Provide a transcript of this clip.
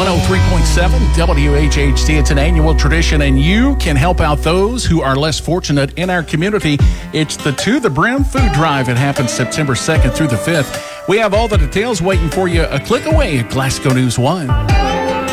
103.7 WHHT. It's an annual tradition, and you can help out those who are less fortunate in our community. It's the To the Brim Food Drive. It happens September 2nd through the 5th. We have all the details waiting for you a click away at Glasgow News 1.